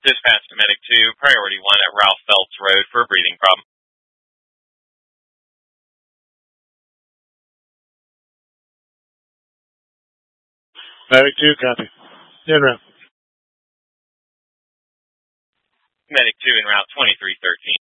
Dispatch to Medic 2, Priority 1 at Ralph Phelps Road for a breathing problem. Medic 2, copy. En route. Medic 2 en route 2313.